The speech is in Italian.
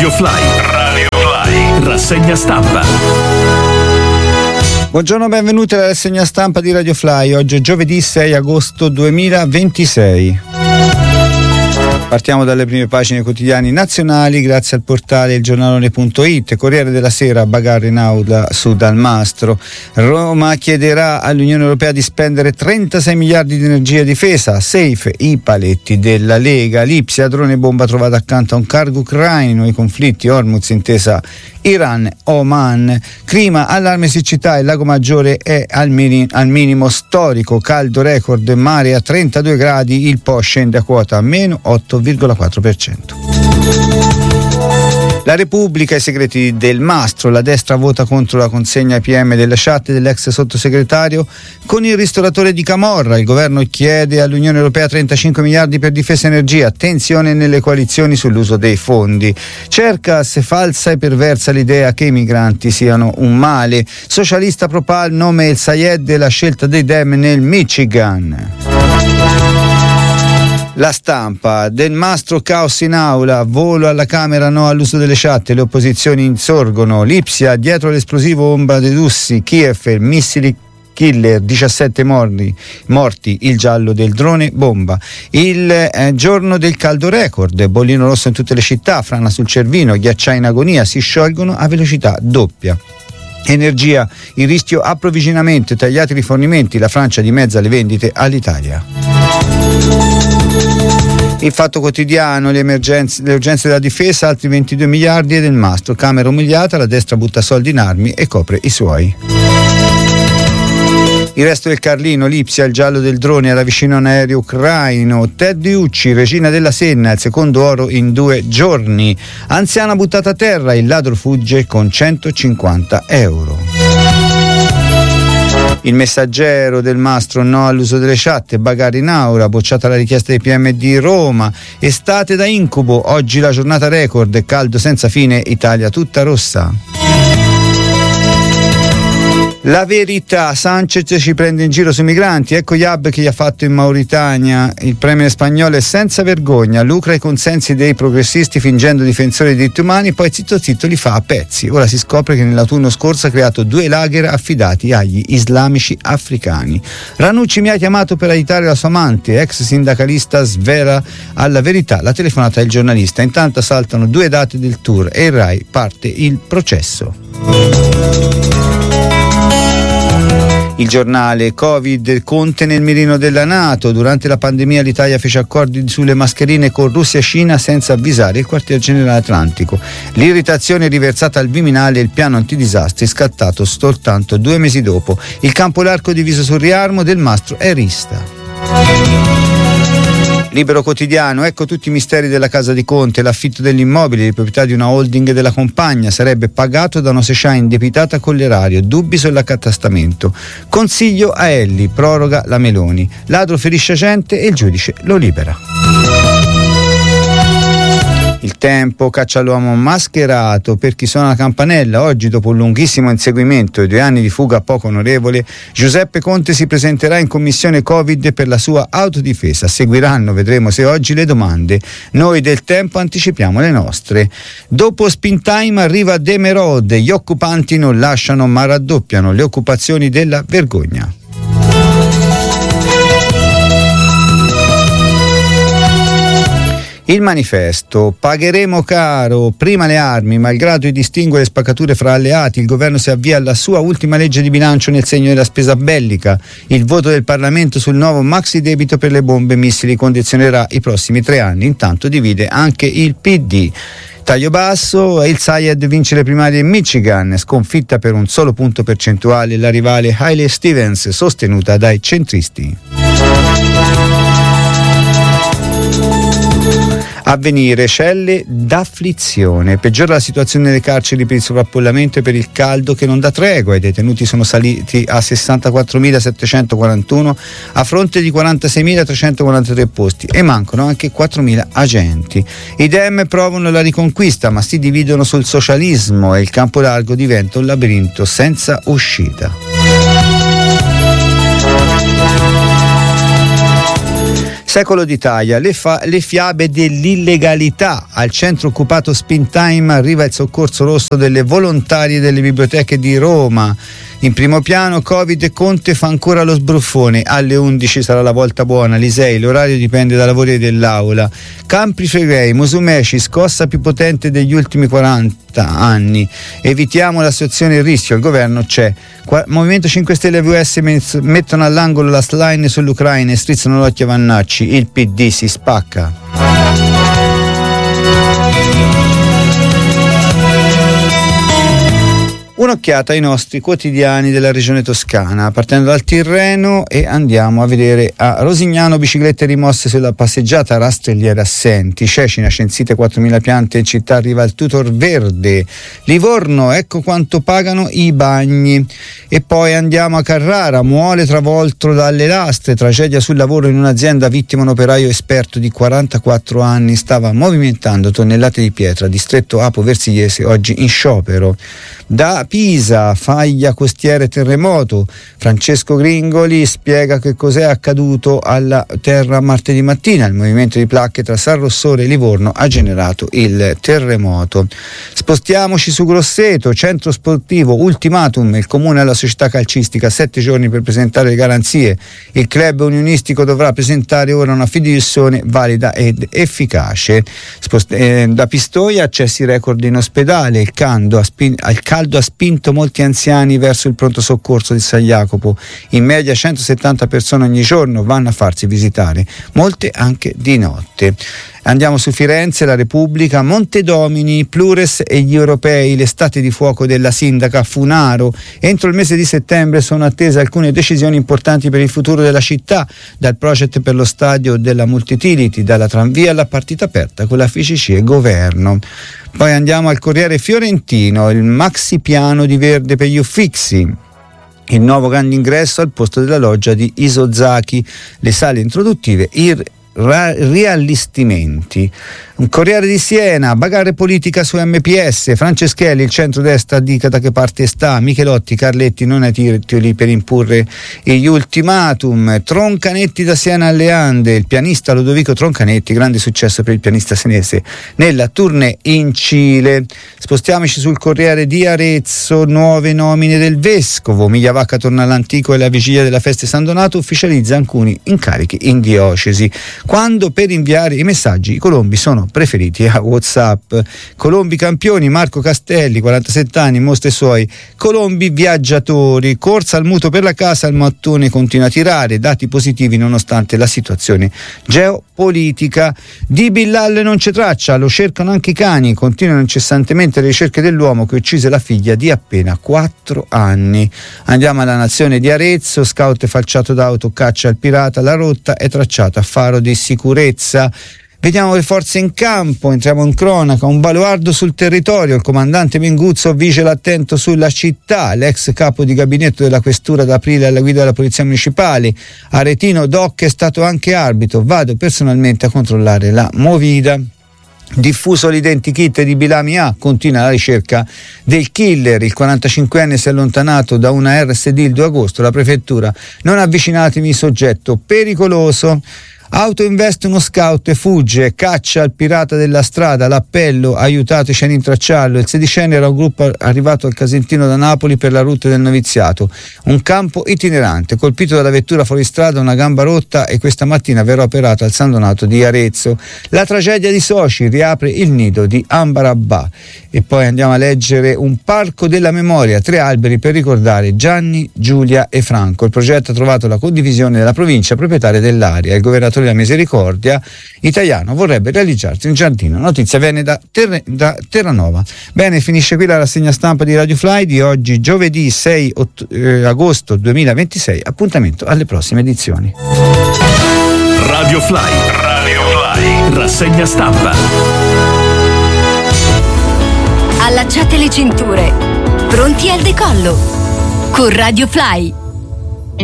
Radio Fly. Rassegna stampa. Buongiorno, benvenuti alla rassegna stampa di Radio Fly. Oggi è giovedì 6 agosto 2026. Partiamo dalle prime pagine quotidiani nazionali grazie al portale ilgiornalone.it. Corriere della Sera, bagarre in aula su Dalmastro. Roma chiederà all'Unione Europea di spendere 36 miliardi di energia e difesa. Safe i paletti della Lega. Lipsia, drone bomba trovato accanto a un cargo ucraino. I conflitti, Hormuz, intesa Iran-Oman. Clima, allarme siccità, il lago Maggiore è al minimo storico. Caldo record, mare a 32 gradi, il Po scende a quota meno 8,4%. La Repubblica, i segreti del Mastro, la destra vota contro la consegna ai PM della chat dell'ex sottosegretario con il ristoratore di Camorra. Il governo chiede all'Unione Europea 35 miliardi per difesa e energia, tensione nelle coalizioni sull'uso dei fondi. Cercas, falsa e perversa l'idea che i migranti siano un male. Socialista Propal, nome El Sayed e la scelta dei Dem nel Michigan. La Stampa, Del Mastro, caos in aula, volo alla Camera, no all'uso delle chat, le opposizioni insorgono. Lipsia, dietro l'esplosivo ombra dei Dussi, Kiev, missili killer, 17 morti, il giallo del drone bomba. Il giorno del caldo record, bollino rosso in tutte le città, frana sul Cervino, ghiacciai in agonia, si sciolgono a velocità doppia. Energia, il rischio approvvigionamento, tagliati i rifornimenti, la Francia dimezza le vendite all'Italia. Il Fatto Quotidiano, le urgenze della difesa, altri 22 miliardi e Del Mastro, Camera umiliata, la destra butta soldi in armi e copre i suoi. Il Resto del Carlino, Lipsia, il giallo del drone era vicino a un aereo ucraino. Ted Ucci, regina della Senna, il secondo oro in 2 giorni. Anziana buttata a terra, il ladro fugge con 150 euro. Il Messaggero, Del Mastro, no all'uso delle chat, bagarre in aula, bocciata la richiesta dei PM di Roma. Estate da incubo, oggi la giornata record, caldo senza fine, Italia tutta rossa. La Verità, Sanchez ci prende in giro sui migranti, ecco gli hub che gli ha fatto in Mauritania. Il premier spagnolo è senza vergogna, lucra i consensi dei progressisti fingendo difensori dei diritti umani, poi zitto zitto li fa a pezzi. Ora si scopre che nell'autunno scorso ha creato 2 lager affidati agli islamici africani. Ranucci mi ha chiamato per aiutare la sua amante, ex sindacalista svela alla Verità la telefonata del giornalista. Intanto saltano 2 date del tour e il Rai parte il processo. Il Giornale, Covid, Conte nel mirino della NATO. Durante la pandemia l'Italia fece accordi sulle mascherine con Russia e Cina senza avvisare il quartier generale atlantico. L'irritazione riversata al Viminale e il piano antidisastri scattato soltanto 2 mesi dopo. Il campo largo diviso sul riarmo, Del Mastro è rista. Libero Quotidiano, ecco tutti i misteri della casa di Conte, l'affitto dell'immobile di proprietà di una holding della compagna sarebbe pagato da una società indebitata con l'erario, dubbi sull'accatastamento. Consiglio a Elli, proroga la Meloni, ladro ferisce agente e il giudice lo libera. Il Tempo, caccia all'uomo mascherato per chi suona la campanella. Oggi, dopo un lunghissimo inseguimento e 2 anni di fuga poco onorevole, Giuseppe Conte si presenterà in commissione Covid per la sua autodifesa. Seguiranno, vedremo se oggi, le domande. Noi del Tempo anticipiamo le nostre. Dopo Spin Time arriva Demerode, gli occupanti non lasciano ma raddoppiano le occupazioni della vergogna. Il Manifesto, pagheremo caro, prima le armi, malgrado i distinguo e le spaccature fra alleati, il governo si avvia alla sua ultima legge di bilancio nel segno della spesa bellica. Il voto del Parlamento sul nuovo maxi debito per le bombe e missili condizionerà i prossimi 3 anni, intanto divide anche il PD. Taglio basso, il Sayed vince le primarie in Michigan, sconfitta per un solo punto percentuale la rivale Hailey Stevens, sostenuta dai centristi. Avvenire, celle d'afflizione. Peggiora la situazione nelle carceri per il sovraffollamento e per il caldo che non dà tregua. I detenuti sono saliti a 64.741 a fronte di 46.343 posti e mancano anche 4.000 agenti. I Dem provano la riconquista ma si dividono sul socialismo e il campo largo diventa un labirinto senza uscita. Secolo d'Italia, le fiabe dell'illegalità. Al centro occupato Spintime arriva il soccorso rosso delle volontarie delle biblioteche di Roma. In primo piano Covid e Conte fa ancora lo sbruffone. Alle 11 sarà la volta buona. Lisei, l'orario dipende dai lavori dell'aula. Campi Flegrei, Musumeci, scossa più potente degli ultimi 40 anni. Evitiamo la situazione di rischio, il governo c'è. Movimento 5 Stelle e VS mettono all'angolo la slime sull'Ucraina e strizzano l'occhio a Vannacci. Il PD si spacca. Un'occhiata ai nostri quotidiani della regione toscana, partendo dal Tirreno e andiamo a vedere a Rosignano, biciclette rimosse sulla passeggiata, rastrelliere assenti. Cecina, censite 4.000 piante, in città arriva il tutor verde. Livorno, ecco quanto pagano i bagni. E poi andiamo a Carrara, muore travolto dalle lastre, tragedia sul lavoro in un'azienda, vittima un operaio esperto di 44 anni, stava movimentando tonnellate di pietra, distretto Apo Versigliese, oggi in sciopero. Da Pisa, faglia costiere terremoto, Francesco Gringoli spiega che cos'è accaduto alla terra martedì mattina. Il movimento di placche tra San Rossore e Livorno ha generato il terremoto. Spostiamoci su Grosseto, centro sportivo, ultimatum, il comune alla società calcistica, 7 giorni per presentare le garanzie. Il club unionistico dovrà presentare ora una fideiussione valida ed efficace. Da Pistoia, accessi record in ospedale, il caldo ha spinto molti anziani verso il pronto soccorso di San Jacopo. In media 170 persone ogni giorno vanno a farsi visitare, molte anche di notte. Andiamo su Firenze, la Repubblica, Montedomini, Plures e gli europei, l'estate di fuoco della sindaca Funaro. Entro il mese di settembre sono attese alcune decisioni importanti per il futuro della città, dal project per lo stadio della Multitility, dalla tranvia alla partita aperta con la FICC e governo. Poi andiamo al Corriere Fiorentino, il maxi piano di verde per gli uffixi. Il nuovo grande ingresso al posto della loggia di Isozaki, le sale introduttive, riallestimenti. Un Corriere di Siena, bagarre politica su MPS, Franceschelli, il centrodestra dica da che parte sta, Michelotti, Carletti non ai titoli per imporre gli ultimatum. Troncanetti da Siena alle Ande, il pianista Ludovico Troncanetti, grande successo per il pianista senese nella tournée in Cile. Spostiamoci sul Corriere di Arezzo, nuove nomine del vescovo, Migliavacca torna all'antico e la vigilia della festa di San Donato ufficializza alcuni incarichi in diocesi. Quando per inviare i messaggi i colombi sono preferiti a WhatsApp. Colombi campioni, Marco Castelli, 47 anni, mostra i suoi colombi viaggiatori. Corsa al mutuo per la casa, il mattone continua a tirare, dati positivi nonostante la situazione geopolitica. Di Billal non c'è traccia, lo cercano anche i cani, continuano incessantemente le ricerche dell'uomo che uccise la figlia di appena 4 anni. Andiamo alla Nazione di Arezzo, scout falciato d'auto caccia al pirata, la rotta è tracciata a faro di sicurezza. Vediamo le forze in campo, entriamo in cronaca, un baluardo sul territorio, il comandante Minguzzo vigila attento sulla città, l'ex capo di gabinetto della questura d'aprile alla guida della polizia municipale, Aretino Doc è stato anche arbitro, vado personalmente a controllare la movida. Diffuso l'identikit di Bilami A, continua la ricerca del killer, il 45enne si è allontanato da una RSD il 2 agosto, la prefettura, non avvicinatevi, soggetto pericoloso. Auto investe uno scout e fugge, caccia al pirata della strada, l'appello, aiutateci a rintracciarlo. Il 16enne era un gruppo arrivato al Casentino da Napoli per la rotta del noviziato, un campo itinerante, colpito dalla vettura fuori strada, una gamba rotta e questa mattina verrà operato al San Donato di Arezzo. La tragedia di Soci, riapre il nido di Ambarabà. E poi andiamo a leggere un parco della memoria, 3 alberi per ricordare Gianni, Giulia e Franco. Il progetto ha trovato la condivisione della provincia proprietaria dell'area. Il governatore della Misericordia italiano vorrebbe realizzarsi un giardino. Notizia viene da Terranova. Bene, finisce qui la rassegna stampa di Radio Fly di oggi, giovedì 6 agosto 2026. Appuntamento alle prossime edizioni. Radio Fly, rassegna stampa. Allacciate le cinture, pronti al decollo con Radio Fly.